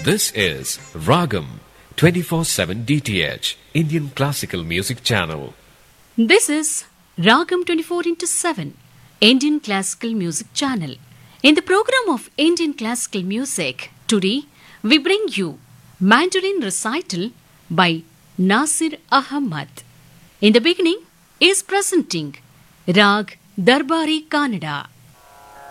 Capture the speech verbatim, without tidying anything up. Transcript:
This is Ragam twenty-four seven D T H Indian Classical Music Channel. This is Ragam twenty-four into seven Indian Classical Music Channel. In the program of Indian Classical Music, today we bring you Mandolin Recital by Nasir Ahmad. In the beginning is presenting Rag Darbari Kannada.